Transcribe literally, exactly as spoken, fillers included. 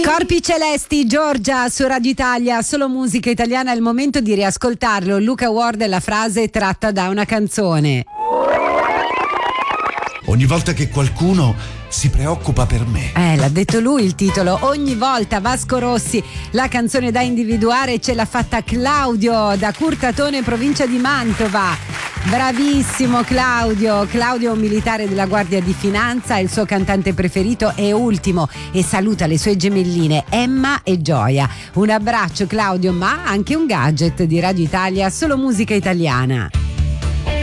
Corpi Celesti, Giorgia su Radio Italia, solo musica italiana, è il momento di riascoltarlo. Luca Ward è la frase tratta da una canzone. Ogni volta che qualcuno si preoccupa per me. Eh, l'ha detto lui il titolo. Ogni volta. Vasco Rossi, la canzone da individuare ce l'ha fatta Claudio da Curtatone, provincia di Mantova. Bravissimo Claudio. Claudio è un militare della Guardia di Finanza, il suo cantante preferito è Ultimo e saluta le sue gemelline Emma e Gioia. Un abbraccio Claudio, ma anche un gadget di Radio Italia, solo musica italiana.